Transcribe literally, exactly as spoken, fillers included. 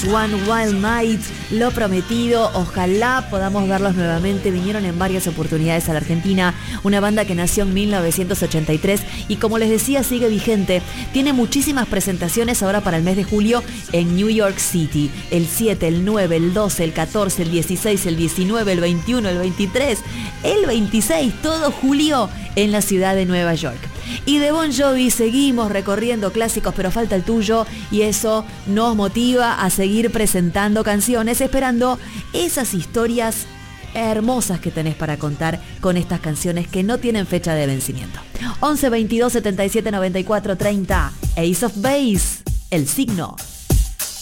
One Wild Night, lo prometido, ojalá podamos verlos nuevamente. Vinieron en varias oportunidades a la Argentina, una banda que nació en mil novecientos ochenta y tres y como les decía sigue vigente. Tiene muchísimas presentaciones ahora para el mes de julio en New York City, el siete, el nueve, el doce, el catorce, el dieciséis, el diecinueve, el veintiuno, el veintitrés, el veintiséis, todo julio en la ciudad de Nueva York. Y de Bon Jovi seguimos recorriendo clásicos, pero falta el tuyo, y eso nos motiva a seguir presentando canciones, esperando esas historias hermosas que tenés para contar con estas canciones que no tienen fecha de vencimiento. once, veintidós, setenta y siete, noventa y cuatro, treinta, Ace of Base, El Signo.